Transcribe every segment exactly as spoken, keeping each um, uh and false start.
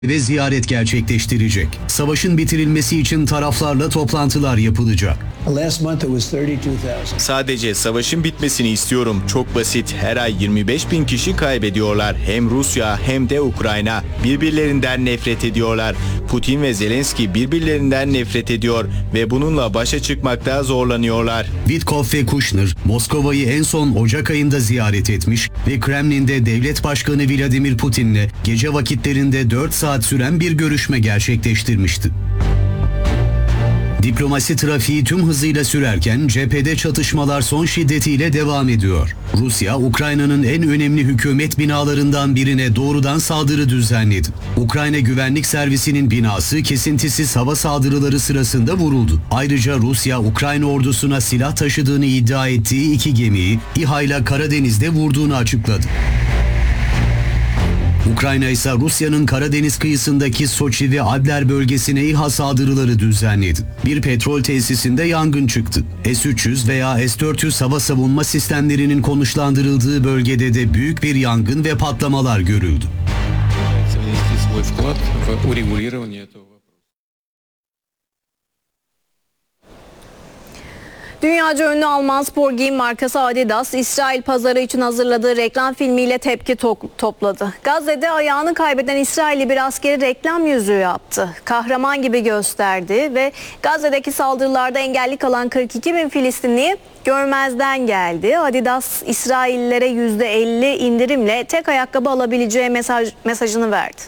ve ziyaret gerçekleştirecek. Savaşın bitirilmesi için taraflarla toplantılar yapılacak. Sadece savaşın bitmesini istiyorum. Çok basit. Her ay yirmi beş bin kişi kaybediyorlar. Hem Rusya hem de Ukrayna. Birbirlerinden nefret ediyorlar. Putin ve Zelenski birbirlerinden nefret ediyor ve bununla başa çıkmakta zorlanıyorlar. Witkoff ve Kushner, Moskova'yı en son Ocak ayında ziyaret etmiş ve Kremlin'de Devlet Başkanı Vladimir Putin'le gece vakitlerinde dört saat süren bir görüşme gerçekleştirmişti. Diplomasi trafiği tüm hızıyla sürerken cephede çatışmalar son şiddetiyle devam ediyor. Rusya, Ukrayna'nın en önemli hükümet binalarından birine doğrudan saldırı düzenledi. Ukrayna Güvenlik Servisi'nin binası kesintisiz hava saldırıları sırasında vuruldu. Ayrıca Rusya, Ukrayna ordusuna silah taşıdığını iddia ettiği iki gemiyi İHA ile Karadeniz'de vurduğunu açıkladı. Ukrayna ise Rusya'nın Karadeniz kıyısındaki Soçi ve Adler bölgesine İHA saldırıları düzenledi. Bir petrol tesisinde yangın çıktı. S üç yüz veya S dört yüz hava savunma sistemlerinin konuşlandırıldığı bölgede de büyük bir yangın ve patlamalar görüldü. Dünyaca ünlü Alman spor giyim markası Adidas, İsrail pazarı için hazırladığı reklam filmiyle tepki to- topladı. Gazze'de ayağını kaybeden İsrailli bir askeri reklam yüzüğü yaptı. Kahraman gibi gösterdi ve Gazze'deki saldırılarda engelli kalan kırk iki bin Filistinliyi görmezden geldi. Adidas, İsraillilere yüzde elli indirimle tek ayakkabı alabileceği mesaj, mesajını verdi.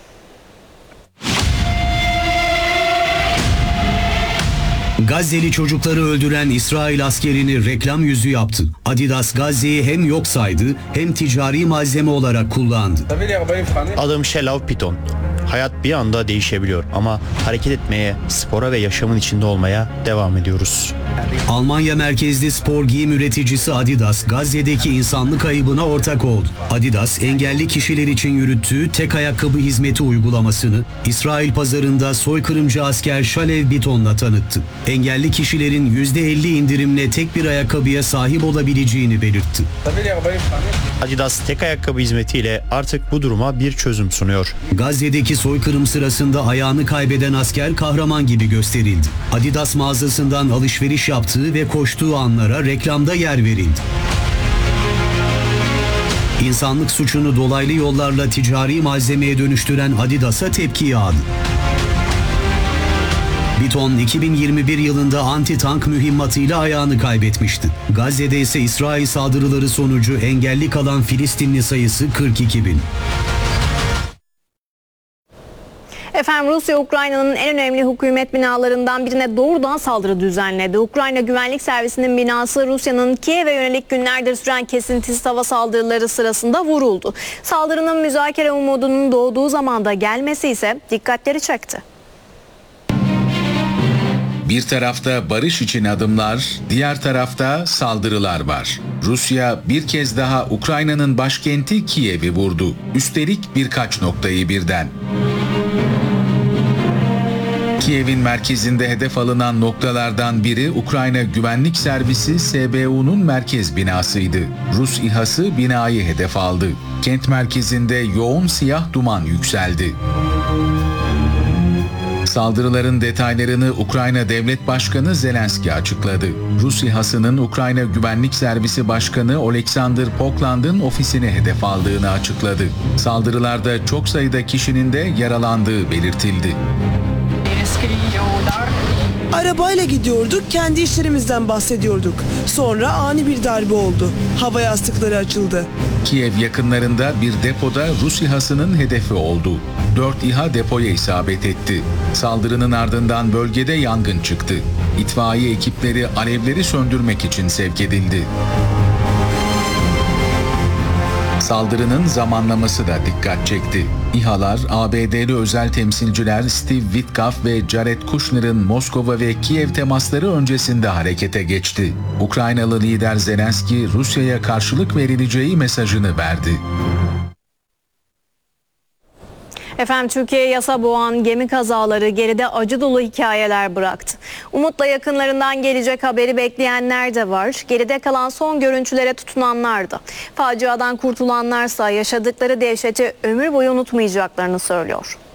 Gazze'li çocukları öldüren İsrail askerini reklam yüzü yaptı. Adidas Gazze'yi hem yok saydı hem ticari malzeme olarak kullandı. Adım Şelav Piton. Hayat bir anda değişebiliyor ama hareket etmeye, spora ve yaşamın içinde olmaya devam ediyoruz. Almanya merkezli spor giyim üreticisi Adidas, Gazze'deki insanlık kaybına ortak oldu. Adidas, engelli kişiler için yürüttüğü tek ayakkabı hizmeti uygulamasını İsrail pazarında soykırımcı asker Shalev Biton'la tanıttı. Engelli kişilerin yüzde elli indirimle tek bir ayakkabıya sahip olabileceğini belirtti. Adidas tek ayakkabı hizmetiyle artık bu duruma bir çözüm sunuyor. Gazze'deki soykırım sırasında ayağını kaybeden asker kahraman gibi gösterildi. Adidas mağazasından alışveriş yaptığı ve koştuğu anlara reklamda yer verildi. İnsanlık suçunu dolaylı yollarla ticari malzemeye dönüştüren Adidas'a tepki yağdı. Biton iki bin yirmi bir yılında anti-tank mühimmatıyla ayağını kaybetmişti. Gazze'de ise İsrail saldırıları sonucu engelli kalan Filistinli sayısı kırk iki bin. Efendim, Rusya Ukrayna'nın en önemli hükümet binalarından birine doğrudan saldırı düzenledi. Ukrayna Güvenlik Servisi'nin binası Rusya'nın Kiev'e yönelik günlerdir süren kesintisiz hava saldırıları sırasında vuruldu. Saldırının müzakere umudunun doğduğu zamanda gelmesi ise dikkatleri çekti. Bir tarafta barış için adımlar, diğer tarafta saldırılar var. Rusya bir kez daha Ukrayna'nın başkenti Kiev'i vurdu. Üstelik birkaç noktayı birden. Kiev'in merkezinde hedef alınan noktalardan biri Ukrayna Güvenlik Servisi S B U'nun merkez binasıydı. Rus İHA'sı binayı hedef aldı. Kent merkezinde yoğun siyah duman yükseldi. Saldırıların detaylarını Ukrayna Devlet Başkanı Zelenski açıkladı. Rus İHA'sının Ukrayna Güvenlik Servisi Başkanı Oleksandr Pokland'ın ofisini hedef aldığını açıkladı. Saldırılarda çok sayıda kişinin de yaralandığı belirtildi. Arabayla gidiyorduk, kendi işlerimizden bahsediyorduk. Sonra ani bir darbe oldu. Hava yastıkları açıldı. Kiev yakınlarında bir depoda Rus İHA'sının hedefi oldu. Dört İHA depoya isabet etti. Saldırının ardından bölgede yangın çıktı. İtfaiye ekipleri alevleri söndürmek için sevk edildi. Saldırının zamanlaması da dikkat çekti. İHA'lar A B D'li özel temsilciler Steve Witkoff ve Jared Kushner'ın Moskova ve Kiev temasları öncesinde harekete geçti. Ukraynalı lider Zelenski, Rusya'ya karşılık verileceği mesajını verdi. Efendim, Türkiye'ye yasa boğan gemi kazaları geride acı dolu hikayeler bıraktı. Umutla yakınlarından gelecek haberi bekleyenler de var. Geride kalan son görüntülere tutunanlar da. Faciadan kurtulanlarsa yaşadıkları dehşeti ömür boyu unutmayacaklarını söylüyor.